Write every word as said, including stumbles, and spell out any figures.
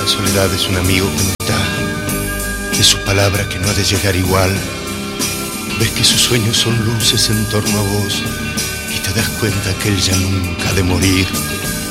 La soledad es un amigo que no está, es su palabra que no ha de llegar igual. Ves que sus sueños son luces en torno a vos y te das cuenta que él ya nunca ha de morir.